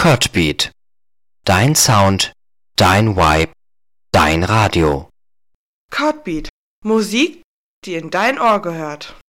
Cutbeat. Dein Sound, dein Vibe, dein Radio. Cutbeat. Musik, die in dein Ohr gehört.